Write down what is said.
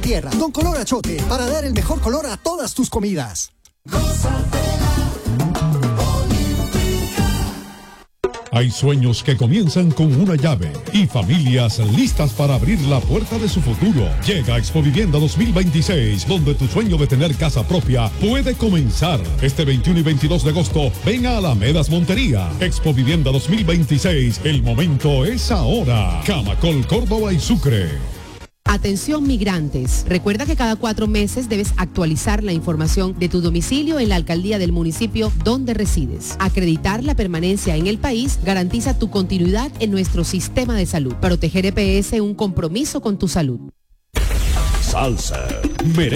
tierra. Don Color Achote, para dar el mejor color a todas tus comidas. Hay sueños que comienzan con una llave y familias listas para abrir la puerta de su futuro. Llega Expo Vivienda 2026, donde tu sueño de tener casa propia puede comenzar. Este 21 y 22 de agosto, ven a Alamedas Montería. Expo Vivienda 2026, el momento es ahora. Camacol, Córdoba y Sucre. Atención migrantes, recuerda que cada 4 meses debes actualizar la información de tu domicilio en la alcaldía del municipio donde resides. Acreditar la permanencia en el país garantiza tu continuidad en nuestro sistema de salud. Proteger EPS, un compromiso con tu salud. Salsa.